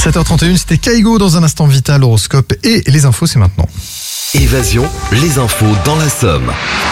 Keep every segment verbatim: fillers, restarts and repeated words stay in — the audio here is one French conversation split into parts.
sept heures trente et une, c'était Kaigo dans un instant vital, horoscope et les infos, c'est maintenant. Évasion, les infos dans la Somme.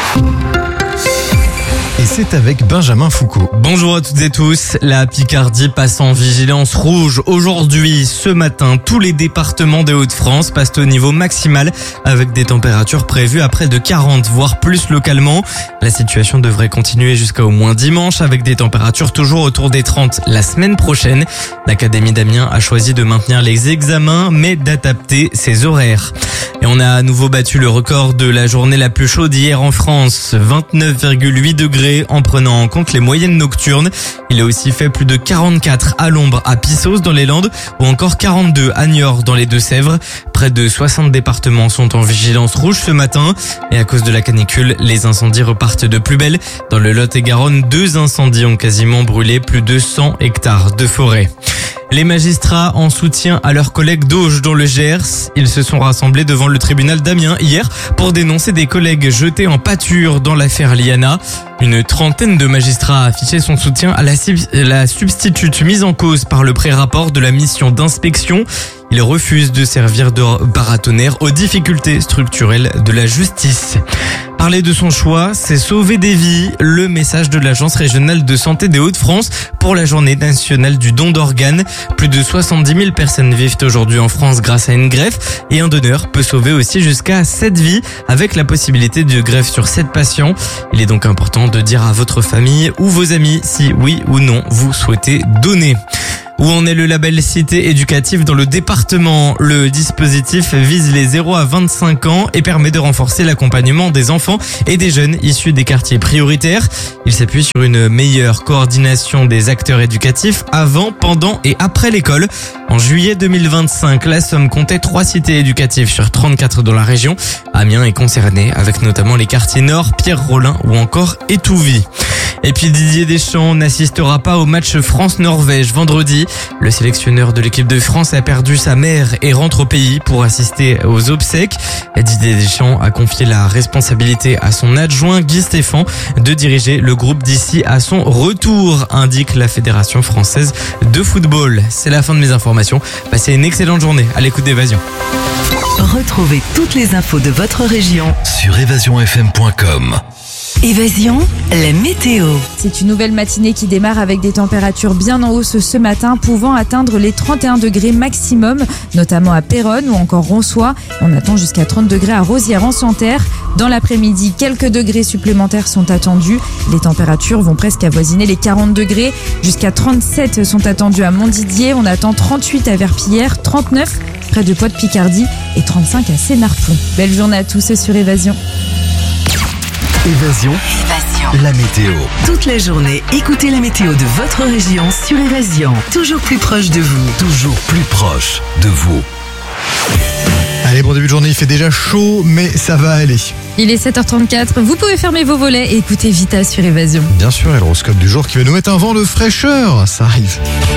Et c'est avec Benjamin Foucault. Bonjour à toutes et tous. La Picardie passe en vigilance rouge. Aujourd'hui, ce matin, tous les départements des Hauts-de-France passent au niveau maximal avec des températures prévues à près de quarante, voire plus localement. La situation devrait continuer jusqu'à au moins dimanche avec des températures toujours autour des trente la semaine prochaine. L'Académie d'Amiens a choisi de maintenir les examens mais d'adapter ses horaires. Et on a à nouveau battu le record de la journée la plus chaude hier en France, vingt-neuf virgule huit degrés en prenant en compte les moyennes nocturnes. Il a aussi fait plus de quarante-quatre à l'ombre à Pissos dans les Landes ou encore quarante-deux à Niort dans les Deux-Sèvres. Près de soixante départements sont en vigilance rouge ce matin et à cause de la canicule, les incendies repartent de plus belle. Dans le Lot-et-Garonne, deux incendies ont quasiment brûlé plus de cent hectares de forêt. Les magistrats en soutien à leurs collègues d'Auge dans le Gers. Ils se sont rassemblés devant le tribunal d'Amiens hier pour dénoncer des collègues jetés en pâture dans l'affaire Liana. Une trentaine de magistrats a affiché son soutien à la, la substitute mise en cause par le pré-rapport de la mission d'inspection. Ils refusent de servir de paratonnerre aux difficultés structurelles de la justice. Parler de son choix, c'est sauver des vies. Le message de l'Agence régionale de santé des Hauts-de-France pour la journée nationale du don d'organes. Plus de soixante-dix mille personnes vivent aujourd'hui en France grâce à une greffe et un donneur peut sauver aussi jusqu'à sept vies avec la possibilité de greffe sur sept patients. Il est donc important de dire à votre famille ou vos amis si oui ou non vous souhaitez donner. Où en est le label Cité éducative dans le département? Le dispositif vise les zéro à vingt-cinq ans et permet de renforcer l'accompagnement des enfants et des jeunes issus des quartiers prioritaires. Il s'appuie sur une meilleure coordination des acteurs éducatifs avant, pendant et après l'école. En juillet deux mille vingt-cinq, la Somme comptait trois cités éducatives sur trente-quatre dans la région. Amiens est concerné avec notamment les quartiers Nord, Pierre-Rollin ou encore Étouvie. Et puis Didier Deschamps n'assistera pas au match France-Norvège vendredi. Le sélectionneur de l'équipe de France a perdu sa mère et rentre au pays pour assister aux obsèques. Didier Deschamps a confié la responsabilité à son adjoint Guy Stéphane de diriger le groupe d'ici à son retour, indique la Fédération française de football. C'est la fin de mes informations. Passez une excellente journée à l'écoute d'Évasion. Retrouvez toutes les infos de votre région Sur évasion f m point com. Évasion, la météo. C'est une nouvelle matinée qui démarre avec des températures bien en hausse ce matin, pouvant atteindre les trente et un degrés maximum, notamment à Péronne ou encore Ronsois. On attend jusqu'à trente degrés à Rosières-en-Santerre. Dans l'après-midi, quelques degrés supplémentaires sont attendus. Les températures vont presque avoisiner les quarante degrés. Jusqu'à trente-sept sont attendus à Montdidier. On attend trente-huit à Verpillière, trente-neuf près de Pau-de-Picardie et trente-cinq à Sénarplon. Belle journée à tous sur Évasion. Évasion, Évasion, la météo. toute la journée, écoutez la météo de votre région sur Évasion. Toujours plus proche de vous. Toujours plus proche de vous. Allez, bon début de journée, il fait déjà chaud, mais ça va aller. Il est sept heures trente-quatre, vous pouvez fermer vos volets et écouter Vita sur Évasion. Bien sûr, et l'horoscope du jour qui va nous mettre un vent de fraîcheur, ça arrive.